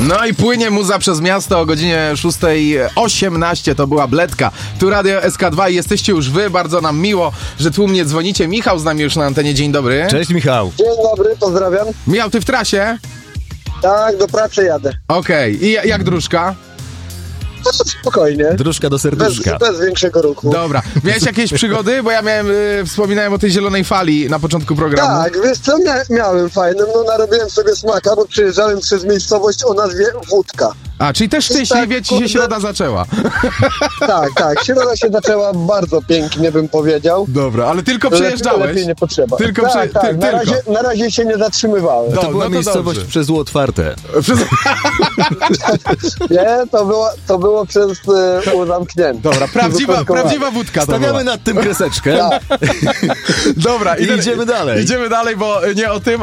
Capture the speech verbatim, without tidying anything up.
No i płynie muza przez miasto o godzinie szósta osiemnaście, to była Bledka. Tu Radio S K dwa i jesteście już wy, bardzo nam miło, że tłumnie dzwonicie. Michał z nami już na antenie, dzień dobry. Cześć Michał. Dzień dobry, pozdrawiam. Michał, ty w trasie? Tak, do pracy jadę. Okej, okay. I jak dróżka? No, spokojnie. Dróżka do Bez, serduszka. bez większego ruchu. Dobra. Miałeś jakieś przygody? Bo ja miałem, y, wspominałem o tej zielonej fali na początku programu. Tak, wiesz co, mia miałem fajnym, no narobiłem sobie smaka, bo przyjeżdżałem przez miejscowość o nazwie Wódka. A, czyli też szczęśliwie tak, ci się kurde... środa zaczęła. Tak, tak, środa się zaczęła bardzo pięknie, bym powiedział. Dobra, ale tylko przejeżdżałeś. Lepiej nie potrzeba. Tylko tak, prze... tak, Ty, na, tylko. razie, na razie się nie zatrzymywałem. No, To była no to miejscowość dobrze. przez otwarte. Przez... Nie, to było, to było przez e, zamknięte. Dobra, prawdziwa, prawdziwa wódka to Stawiamy była. nad tym kreseczkę. Tak. Dobra, I idziemy dalej. Idziemy dalej, bo nie o tym,